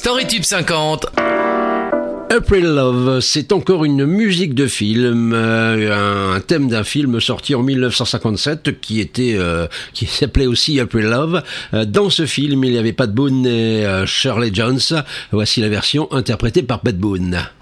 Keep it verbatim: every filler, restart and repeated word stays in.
Storytube cinquante. April Love, c'est encore une musique de film, euh, un thème d'un film sorti en mille neuf cent cinquante-sept qui était, euh, qui s'appelait aussi April Love. Euh, dans ce film, il n'y avait Pat Boone et euh, Shirley Jones. Voici la version interprétée par Pat Boone.